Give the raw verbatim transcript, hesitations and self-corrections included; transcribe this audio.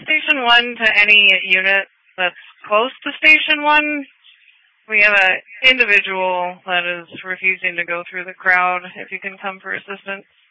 Station one to any unit that's close to Station one. We have an individual that is refusing to go through the crowd. If you can come for assistance.